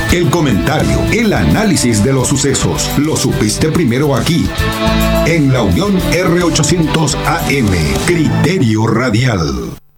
El comentario, el análisis de los sucesos, lo supiste primero aquí, en la Unión R800 AM, Criterio Radial.